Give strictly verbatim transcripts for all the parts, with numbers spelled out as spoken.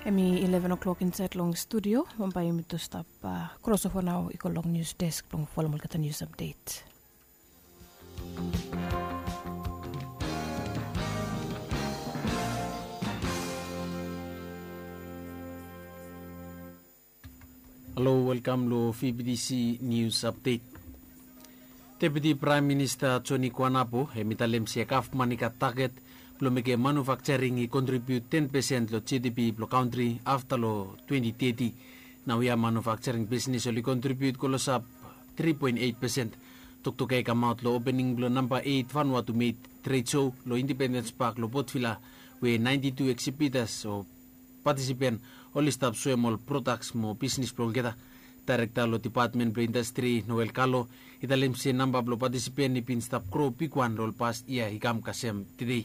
Emi eleven o'clock inside long studio. Mampai mi to stop uh, crossover now ikolong news desk long follow mo kata news update. Hello, welcome to V B D C News Update. Deputy Prime Minister Johnny Kwanapo emitalem siya kaf manika target plomeke manufacturing i contribute ten percent lo G D P lo country after lo twenty thirty. Now ya manufacturing business oli contribute kolosap three point eight percent. Tuktukai kamot lo opening lo number eight Vanuatu made trade show lo Independence Park lo Potfila we ninety-two exhibitors o participant oli stop suemol products mo business prongeta. Director lo Department of Industry Noel Kalo italem si number lo participant ni pin stop crow pikwan lo past iya hikam kasem today.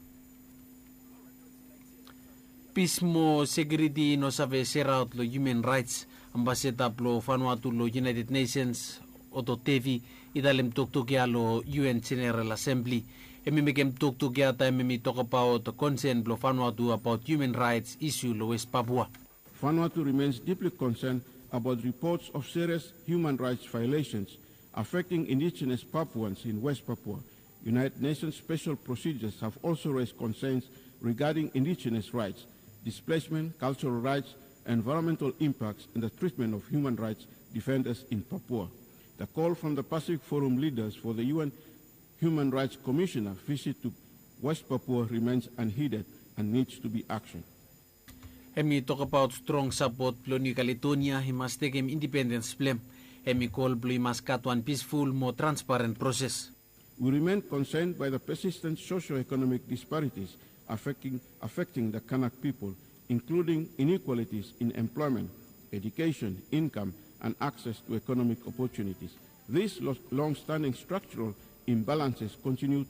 Pismo security no sabe seraut lo human rights ambassador lo Vanuatu lo United Nations Otto Tevi italem tuktukia lo U N General Assembly emimekem tuktukia ta emimi talk about the concern lo Vanuatu about human rights issue lo West Papua. Vanuatu remains deeply concerned about reports of serious human rights violations affecting indigenous Papuans in West Papua. United Nations special procedures have also raised concerns regarding indigenous rights, displacement, cultural rights, and environmental impacts in the treatment of human rights defenders in Papua. The call from the Pacific Forum leaders for the U N Human Rights Commissioner visit to West Papua remains unheeded and needs to be actioned. Emi talk about strong support plo New Caledonia he must take him independence blame. Emi call plo must cut one peaceful, more transparent process. We remain concerned by the persistent socio-economic disparities affecting, affecting the Kanak people, including inequalities in employment, education, income, and access to economic opportunities. These long-standing structural imbalances continue